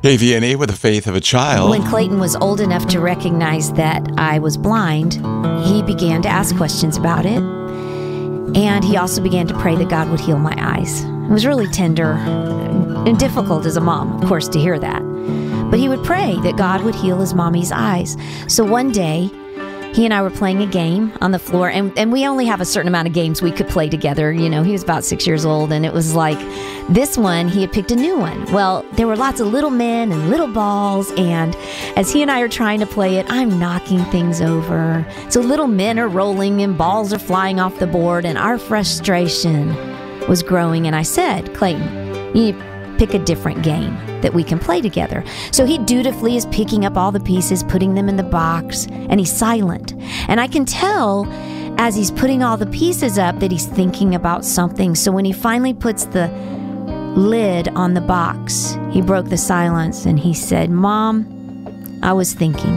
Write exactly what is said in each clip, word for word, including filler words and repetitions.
K V N A with the faith of a child. When Clayton was old enough to recognize that I was blind, he began to ask questions about it. And he also began to pray that God would heal my eyes. It was really tender and difficult as a mom, of course, to hear that. But he would pray that God would heal his mommy's eyes. So one day, he and I were playing a game on the floor, and, and we only have a certain amount of games we could play together. You know, he was about six years old, and it was like this one, he had picked a new one. Well, there were lots of little men and little balls, and as he and I are trying to play it, I'm knocking things over. So little men are rolling, and balls are flying off the board, and our frustration was growing. And I said, Clayton, you need to pick a different game that we can play together. So he dutifully is picking up all the pieces, putting them in the box, and he's silent. And I can tell as he's putting all the pieces up that he's thinking about something. So when he finally puts the lid on the box, he broke the silence and he said, Mom, I was thinking,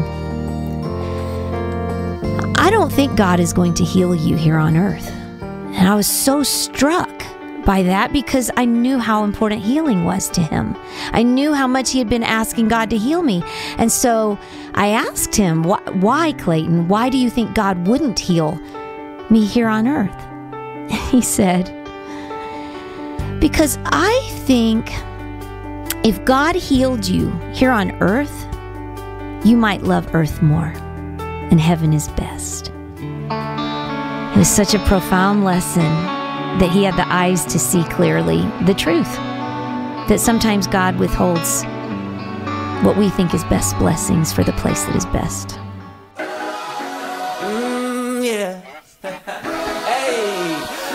I don't think God is going to heal you here on earth. And I was so struck by that because I knew how important healing was to him. I knew how much he had been asking God to heal me. And so I asked him, why, Clayton, why do you think God wouldn't heal me here on earth? And he said, because I think if God healed you here on earth, you might love earth more, and heaven is best. It was such a profound lesson that he had the eyes to see clearly the truth, that sometimes God withholds what we think is best blessings for the place that is best.